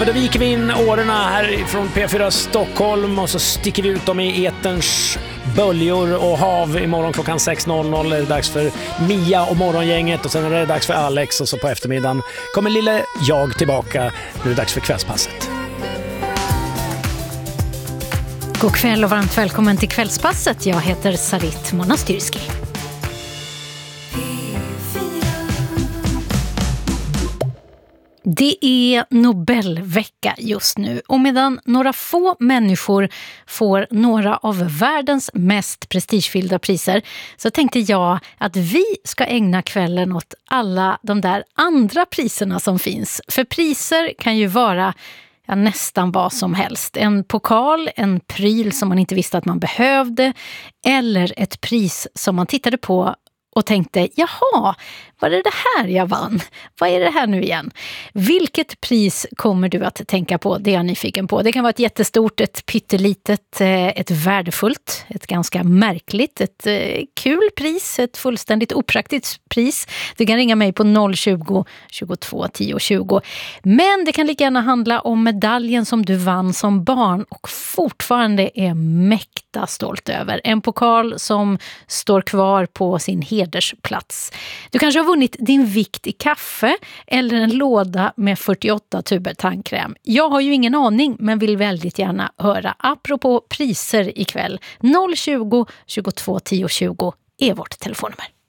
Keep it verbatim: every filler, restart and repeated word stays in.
Då viker vi in årorna här från P fyra Stockholm och så sticker vi ut dem i eterns böljor och hav. Imorgon klockan sex noll noll är det dags för Mia och morgongänget och sen är det dags för Alex och så på eftermiddagen kommer lille jag tillbaka. Nu är det dags för kvällspasset. God kväll och varmt välkommen till kvällspasset. Jag heter Sarit Monastyrski. Det är Nobelvecka just nu och medan några få människor får några av världens mest prestigefyllda priser så tänkte jag att vi ska ägna kvällen åt alla de där andra priserna som finns. För priser kan ju vara ja, nästan vad som helst. En pokal, en pryl som man inte visste att man behövde eller ett pris som man tittade på och tänkte, jaha, vad är det här jag vann? Vad är det här nu igen? Vilket pris kommer du att tänka på? Det är jag nyfiken på. Det kan vara ett jättestort, ett pyttelitet, ett värdefullt, ett ganska märkligt, ett kul pris, ett fullständigt opraktiskt pris. Du kan ringa mig på noll tjugo, tjugotvå, tio, tjugo. Men det kan lika gärna handla om medaljen som du vann som barn och fortfarande är mäkta stolt över. En pokal som står kvar på sin hedersplats. Du kanske har vunnit din vikt i kaffe eller en låda med fyrtioåtta tuber tandkräm. Jag har ju ingen aning men vill väldigt gärna höra. Apropå priser ikväll. noll tjugo, tjugotvå, tio, tjugo är vårt telefonnummer.